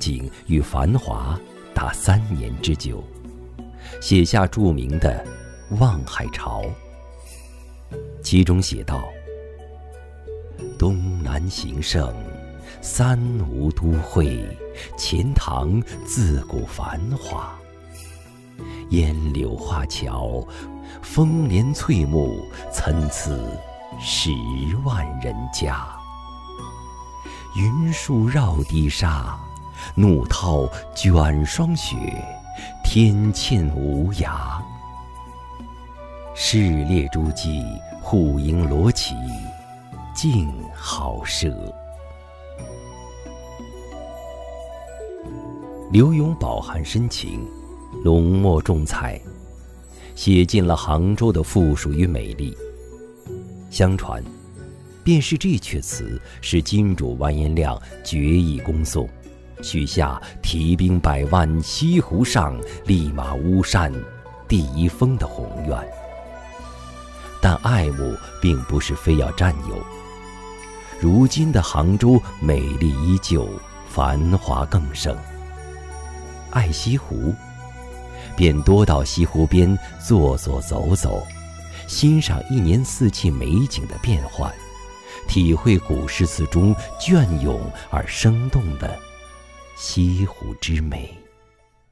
景与繁华达3年之久，写下著名的《望海潮》。其中写道：东南形胜，三吴都会，钱塘自古繁华。烟柳画桥，风帘翠幕，参差10万人家。云树绕堤沙，怒涛卷霜雪，天堑无涯。市列诸暨，户盈罗绮，竞好奢。柳永饱含深情，浓墨重彩，写尽了杭州的富庶与美丽。相传，便是这阙词使金主完颜亮决意攻宋，许下提兵100万，西湖上立马巫山第1峰的宏愿。但爱慕并不是非要占有，如今的杭州美丽依旧，繁华更盛。爱西湖，便多到西湖边坐坐走走，欣赏1年4季美景的变幻，体会古诗词中隽永而生动的西湖之美。